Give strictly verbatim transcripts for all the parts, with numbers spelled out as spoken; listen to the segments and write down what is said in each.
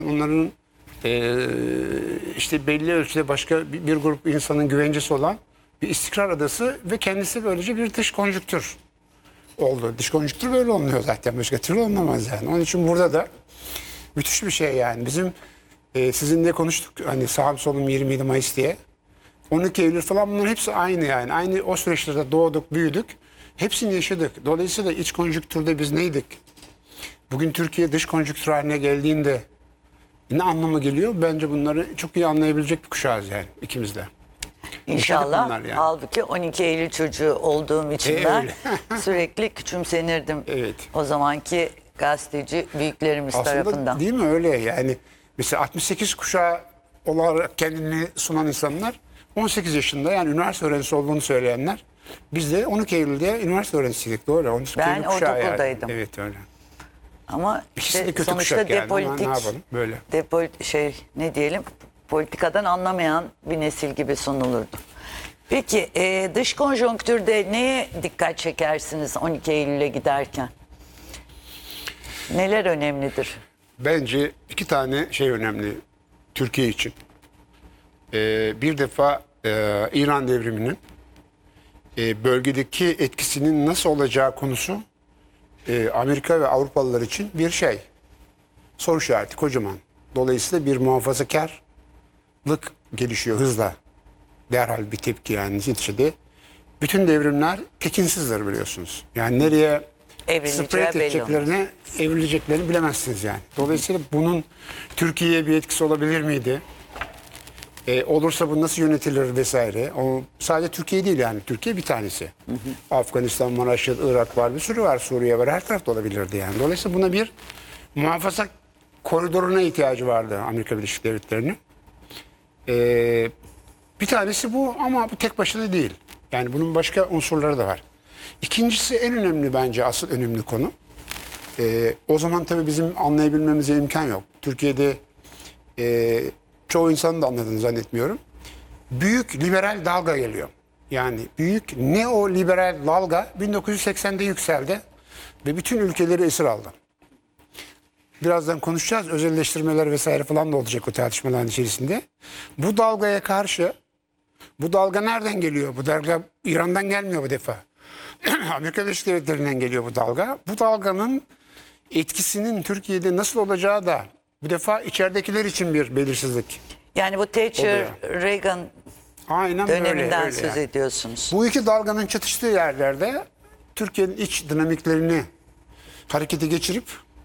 Onların e, işte belli ölçüde başka bir, bir grup insanın güvencesi olan bir istikrar adası ve kendisi böylece bir dış konjüktür oldu. Dış konjüktür böyle olunuyor zaten. Başka türlü olunamaz yani. Onun için burada da müthiş bir şey yani. Bizim e, sizinle konuştuk hani sağım solum yirmi yedi Mayıs diye. on iki Eylül falan bunların hepsi aynı yani. Aynı o süreçlerde doğduk, büyüdük. Hepsini yaşadık. Dolayısıyla iç konjüktürde biz neydik? Bugün Türkiye dış konjüktür haline geldiğinde ne anlamı geliyor? Bence bunları çok iyi anlayabilecek bir kuşağız yani ikimiz de. İnşallah. Yani. Halbuki on iki Eylül çocuğu olduğum için E, ben sürekli küçümsenirdim. Evet. O zamanki gazeteci büyüklerimiz Aslında tarafından. değil mi öyle yani? Mesela altmış sekiz kuşağı olarak kendini sunan insanlar on sekiz yaşında yani üniversite öğrencisi olduğunu söyleyenler. Biz de on iki Eylül'de üniversite öğrencisiydik doğru. on iki Ben Eylül kuşağı ortaokuldaydım. Yani. Evet öyle. Ama İkisi de işte kötü sonuçta kuşak yani. depolitik, Ama ne yapalım böyle. depol şey ne diyelim politikadan anlamayan bir nesil gibi sunulurdu. Peki e, dış konjonktürde neye dikkat çekersiniz on iki Eylül'e giderken? Neler önemlidir? Bence iki tane şey önemli Türkiye için. Ee, bir defa e, İran devriminin e, bölgedeki etkisinin nasıl olacağı konusu e, Amerika ve Avrupalılar için bir şey. Soru işareti kocaman. Dolayısıyla bir muhafazakarlık gelişiyor hızla. Derhal bir tepki yani neticede. Bütün devrimler tekinsizdir biliyorsunuz. Yani nereye Evrileceği spread belli edeceklerini, evrileceklerini bilemezsiniz yani. Dolayısıyla bunun Türkiye'ye bir etkisi olabilir miydi? E, olursa bu nasıl yönetilir vesaire. O sadece Türkiye değil yani. Türkiye bir tanesi. Hı hı. Afganistan, Maraş, Irak var, bir sürü var, Suriye var. Her tarafta olabilirdi yani. Dolayısıyla buna bir muhafaza koridoruna ihtiyacı vardı Amerika Birleşik Devletleri'nin. E, bir tanesi bu ama bu tek başına değil. Yani bunun başka unsurları da var. İkincisi en önemli bence asıl önemli konu. E, o zaman tabii bizim anlayabilmemize imkan yok. Türkiye'de e, çoğu insanın da anladığını zannetmiyorum. Büyük liberal dalga geliyor. Yani büyük neoliberal dalga bin dokuz yüz seksende yükseldi ve bütün ülkeleri esir aldı. Birazdan konuşacağız. Özelleştirmeler vesaire falan da olacak o tartışmaların içerisinde. Bu dalgaya karşı bu dalga nereden geliyor? Bu dalga İran'dan gelmiyor bu defa. Amerika Birleşik Devletleri'nden geliyor bu dalga. Bu dalganın etkisinin Türkiye'de nasıl olacağı da bu defa içeridekiler için bir belirsizlik. Yani bu Thatcher, Reagan Aynen döneminden öyle, öyle söz yani. ediyorsunuz. Bu iki dalganın çatıştığı yerlerde Türkiye'nin iç dinamiklerini harekete geçirip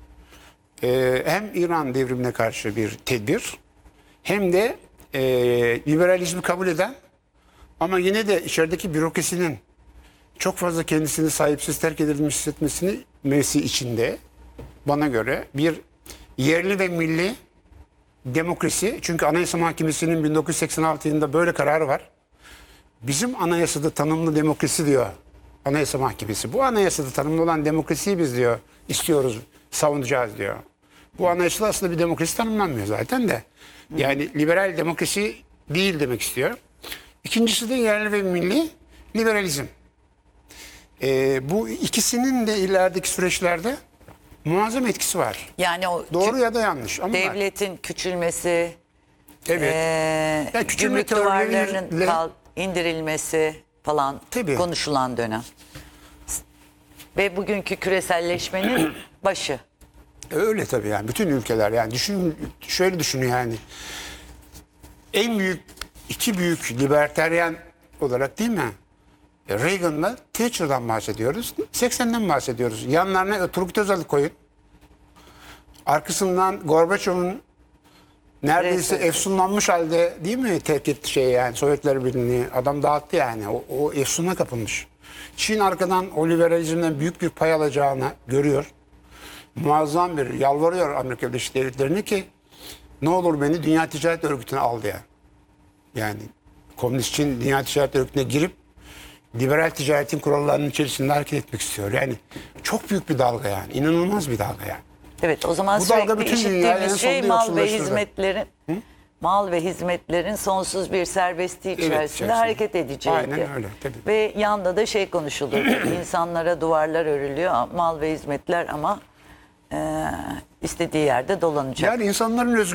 e, hem İran devrimine karşı bir tedbir hem de e, liberalizmi kabul eden ama yine de içerideki bürokrasinin çok fazla kendisini sahipsiz terk edilmiş hissetmesini mevsi içinde bana göre bir yerli ve milli demokrasi, çünkü Anayasa Mahkemesi'nin bin dokuz yüz seksen altı yılında böyle kararı var. Bizim anayasada tanımlı demokrasi diyor Anayasa Mahkemesi. Bu anayasada tanımlı olan demokrasiyi biz diyor istiyoruz, savunacağız diyor. Bu anayasada aslında bir demokrasi tanımlanmıyor zaten de. Yani liberal demokrasi değil demek istiyor. İkincisi de yerli ve milli liberalizm. Ee, bu ikisinin de ilerideki süreçlerde muazzam etkisi var. Yani o Doğru ya da yanlış ama var. devletin küçülmesi, Evet. eee Ya küçülme gümrük duvarlarının teorileriyle- kal- indirilmesi falan Tabii. konuşulan dönem. Ve bugünkü küreselleşmenin başı. Öyle tabii yani bütün ülkeler yani düşün şöyle düşünün yani en büyük iki büyük libertaryen olarak değil mi? E, Reagan'la Thatcher'dan bahsediyoruz. seksenden bahsediyoruz. Yanlarına Turgut Özal'ı koyun. Arkasından Gorbaçov'un neredeyse Resmen. efsunlanmış halde değil mi terk etti şey yani Sovyetler Birliği'ni adam dağıttı yani o, o efsuna kapılmış. Çin arkadan o liberalizmden büyük bir pay alacağını görüyor. Muazzam bir yalvarıyor Amerika Birleşik Devletleri'ne ki ne olur beni Dünya Ticaret Örgütü'ne al diye. Yani Komünist Çin Dünya Ticaret Örgütü'ne girip liberal ticaretin kurallarının içerisinde hareket etmek istiyor. Yani çok büyük bir dalga yani. İnanılmaz bir dalga yani. Evet, o zaman Bu dalga sürekli bütün dünyayı en işittiğimiz şey sonunda mal ve yoksullaştırdı. hizmetlerin mal ve hizmetlerin sonsuz bir serbestliği içerisinde içerisinde. hareket edeceğiydi. Aynen öyle, tabii. Ve yanda da şey konuşulur. İnsanlara duvarlar örülüyor, mal ve hizmetler ama e, istediği yerde dolanacak. Yani insanların özgür